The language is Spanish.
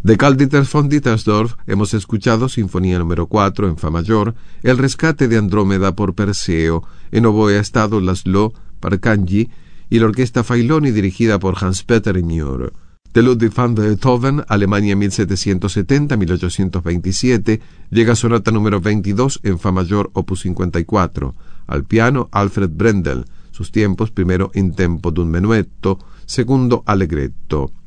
De Karl-Dieter von Dittersdorf hemos escuchado Sinfonía número 4 en fa mayor, El rescate de Andrómeda por Perseo, en oboe ha estado Laszlo Parkanji y la orquesta Failoni dirigida por Hans-Peter Muir. De Ludwig van Beethoven, Alemania 1770-1827, llega Sonata número 22 en fa mayor opus 54, al piano Alfred Brendel, sus tiempos primero in tempo d'un menuetto, segundo allegretto.